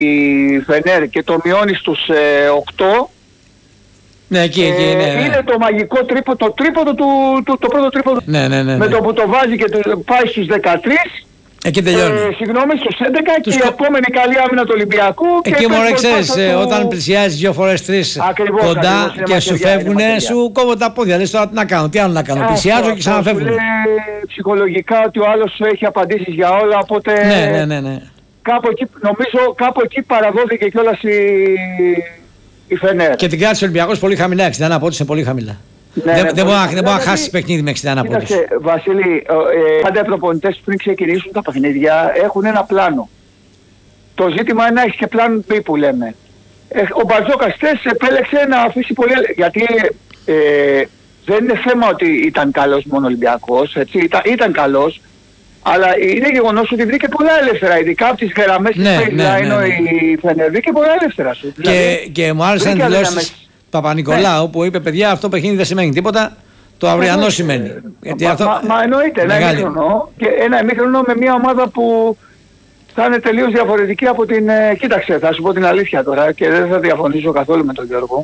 η Φενέρ και το μειώνει στους 8. Ναι, εκεί, ναι. Είναι το μαγικό τρίποντο, το τρίποντο το πρώτο τρίποντο. Ναι. Με το που το βάζει και το πάει στους 13. Εκεί τελειώνει. Συγγνώμη, στους 11 και η επόμενη καλή άμυνα του Ολυμπιακού. Εκεί μωρέ ξέρεις, όταν πλησιάζεις 2 φορές 3 κοντά και σου φεύγουνε, σου κόβω τα πόδια. Λες τώρα τι να κάνω, τι άλλο να κάνω. Πλησιάζω και ξαναφεύγουν. Λέει ψυχολογικά ότι ο άλλος σου έχει απαντήσεις για όλα, οπότε. Ναι. Κάπου εκεί παραδόθηκε κιόλας η Φενέρ. Και την κράτησε ο Ολυμπιακός πολύ χαμηλά, 61 πόντους είναι πολύ χαμηλά. Δεν μπορεί να χάσει παιχνίδι με 61 πόντους. Βασίλη, πάντα οι προπονητές πριν ξεκινήσουν τα παιχνίδια έχουν ένα πλάνο. Το ζήτημα είναι να έχεις και πλάνο B που λέμε. Ο Μπαρτζόκας επέλεξε να αφήσει πολύ. Γιατί δεν είναι θέμα ότι ήταν καλός μόνο Ολυμπιακός, έτσι, ήταν καλός. Αλλά είναι γεγονός ότι βρήκε πολλά ελεύθερα, ειδικά από τις γραμμές της baseline η Φενέρ βρήκε πολλά ελεύθερα σου. Και μου άρεσαν οι δηλώσεις Παπα-Νικολάου που είπε παιδιά αυτό παιχνίδι δεν σημαίνει τίποτα, το αυριανό σημαίνει. Μα εννοείται ένα ημίχρονο και ένα ημίχρονο με μια ομάδα που θα είναι τελείως διαφορετική από την. Κοίταξε, θα σου πω την αλήθεια τώρα και δεν θα διαφωνήσω καθόλου με τον Γιώργο.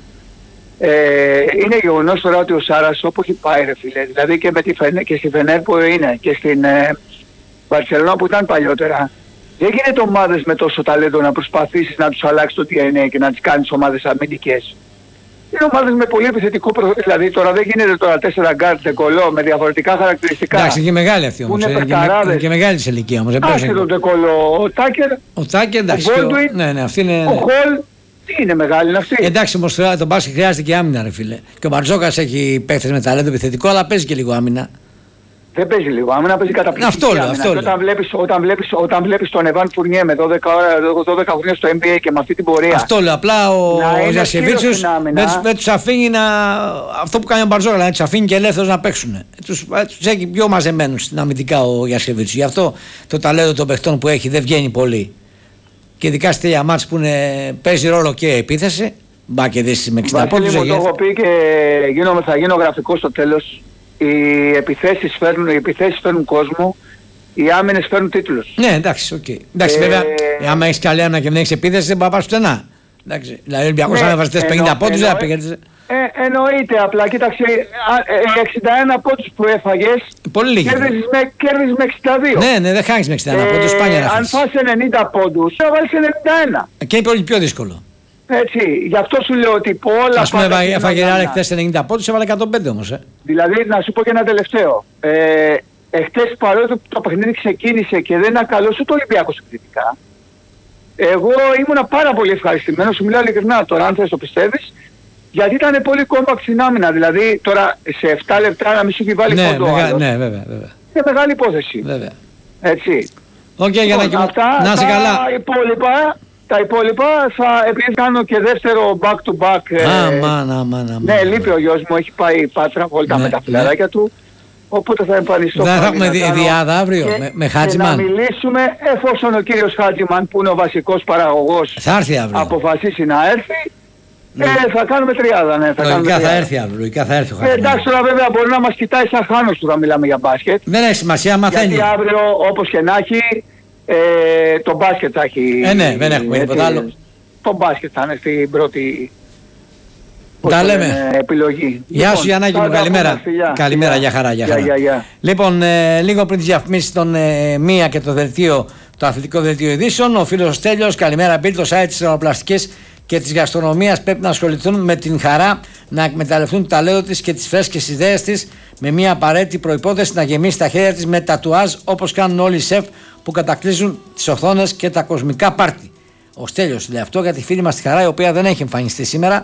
Είναι γεγονός τώρα ότι ο Σάρας όπου έχει πάει ρε φίλε, δηλαδή και, και στη Φενέρ που είναι και στην Μπαρσελόνα που ήταν παλιότερα, δεν γίνεται ομάδες με τόσο ταλέντο να προσπαθήσεις να τους αλλάξεις το DNA και να τις κάνεις ομάδες αμυντικές. Είναι ομάδες με πολύ επιθετικό δηλαδή τώρα δεν γίνεται τώρα 4 γκάρτ Ντεκολό με διαφορετικά χαρακτηριστικά. Εντάξει, και μεγάλη αυτή όμως. Είναι και μεγάλη σε ηλικία όμως. Άσχε τον Ντεκολό, ο Τάκερ, εντάξει, ο Μπόλτουιν, ναι, αυτή είναι. Ο Χολ, τι είναι μεγάλη είναι αυτή. Εντάξει όμως το μπάσκετ χρειάζεται και άμυνα ρε φίλε. Και ο Μπαρτζόκας έχει παίχτες με ταλέντο επιθετικό αλλά παίζει και λίγο άμυνα. Δεν παίζει λίγο άμυνα, παίζει καταπληκτική άμυνα. Αυτό λέω. Όταν βλέπεις τον Εβάν Φουρνιέ με 12 χρόνια στο NBA και με αυτή την πορεία. Αυτό λέω. Απλά ο Γιασεβίτσιος δεν τους αφήνει να. Αυτό που κάνει ο Μπαρτζόκα, να τους αφήνει και ελεύθερος να παίξουν. Τους έχει πιο μαζεμένους στην αμυντικά ο Γιασεβίτσιος. Γι' αυτό το ταλέντο των παιχτών που έχει δεν βγαίνει πολύ. Και ειδικά στη τέλεια μάτς που παίζει ρόλο και επίθεση. Μπα και δεις με 60 πόντους. Το έχω πει και θα γίνω γραφικό στο τέλος. Οι επιθέσεις φέρνουν κόσμο, οι άμυνες φέρνουν τίτλους. Ναι, εντάξει, οκ. Εντάξει, βέβαια, άμα έχεις καλή άμυνα και δεν έχεις επίθεση, δεν πάει να πας πουθενά. Εντάξει, δηλαδή ο Ολυμπιακός αν έβαζε 50 πόντους δεν θα πήγαινε. Εννοείται, απλά κοίταξε, 61 πόντους που έφαγες, πολύ λίγοι. Κέρδισες με 62. Ναι, δεν χάνεις με 61 πόντους, σπάνια να φας. Αν φας 90 πόντους, θα βάλεις 91. Και είναι πολύ πιο δύσκολο. Έτσι, γι' αυτό σου λέω ότι πολλά. Ας πούμε έφαγε Ρεάλ χθες 90 πόντους, έβαλε 105 όμως. Δηλαδή, να σου πω και ένα τελευταίο. Εχθές παρότι το παιχνίδι ξεκίνησε και δεν ήταν καλός ούτε ο Ολυμπιακός εκδυτικά, εγώ ήμουνα πάρα πολύ ευχαριστημένος, σου μιλάω ειλικρινά τώρα, αν θες το πιστεύεις, γιατί ήταν πολύ κόμπαξ στην άμυνα. Δηλαδή, τώρα σε 7 λεπτά να μην σου έχει βάλει πόντο. Ναι, βέβαια. Είναι μεγάλη υπόθεση. Βέβαια. Έτσι. Οκ, για να είσαι καλά. Τα υπόλοιπα επειδή κάνω και δεύτερο back to back. Ναι, λείπει ο γιος μου, έχει πάει Πάτρα βόλτα με τα φιλαράκια του. Οπότε θα εμφανιστώ. Δεν θα έχουμε διάδα αύριο με Χάτζιμαν. Να μιλήσουμε εφόσον ο κύριος Χάτζιμαν που είναι ο βασικός παραγωγός αποφασίσει να έρθει. Θα κάνουμε τριάδα, ναι. Λογικά θα έρθει αύριο. Ο Χάτζιμαν. Εντάξει, τώρα βέβαια μπορεί να μας κοιτάει σαν Χάνος του να μιλάμε για μπάσκετ. Δεν έχει σημασία, μαθαίνει. Γιατί αύριο όπως και να έχει. Το μπάσκετ θα έχει. Ναι, δεν έχουμε τίποτα άλλο. Το μπάσκετ θα είναι στην πρώτη επιλογή. Γεια σου Γιαννάκη μου, καλημέρα. Καλημέρα, για χαρά. Λοιπόν, λίγο πριν τις διαφημίσεις των Μία και το αθλητικό δελτίο ειδήσεων, ο φίλος Στέλιος, καλημέρα, μπει το site της αεροπλαστικής και της γαστρονομίας πρέπει να ασχοληθούν με την χαρά, να εκμεταλλευτούν το ταλέντο της και τις φρέσκες ιδέες της, με μια απαραίτητη προϋπόθεση να γεμίσει τα χέρια της με τατουάζ όπως κάνουν όλοι οι σεφ που κατακλείζουν τις οθόνες και τα κοσμικά πάρτι. Ο Στέλιος λέει αυτό για τη φίλη μας τη Χαρά, η οποία δεν έχει εμφανιστεί σήμερα.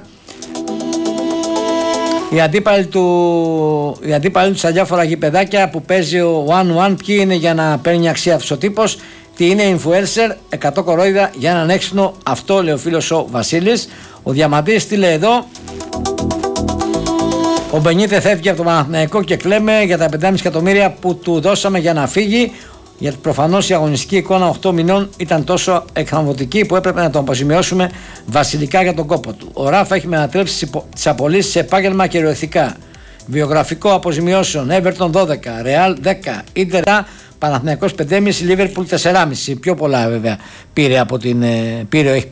Οι αντίπαλοι του στα διάφορα γηπεδάκια που παίζει ο One ποιοι είναι για να παίρνει αξία αυτός ο τύπος, τι είναι influencer, 100 κορόιδα για έναν έξυπνο, αυτό λέει ο φίλος ο Βασίλης. Ο Διαμαντής στείλε εδώ. Ο Μπενίτε φεύγει από το Παναθηναϊκό και κλαίμε για τα 5,5 εκατομμύρια που του δώσαμε για να φύγει. Γιατί προφανώς η αγωνιστική εικόνα 8 μηνών ήταν τόσο εκχαμβωτική που έπρεπε να τον αποζημιώσουμε βασιλικά για τον κόπο του. Ο Ράφα έχει μετατρέψει τις απολύσεις σε επάγγελμα κυριολεκτικά. Βιογραφικό αποζημιώσεων: Everton 12, Real 10, Ίντερ Παναθηναϊκός 5,5, Λίβερπουλ 4,5. Πιο πολλά βέβαια πήρε από την. Πήρε,